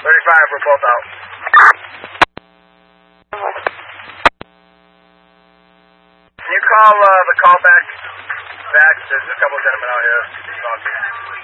we're both out. Can you call the callback back? There's a couple of gentlemen out here.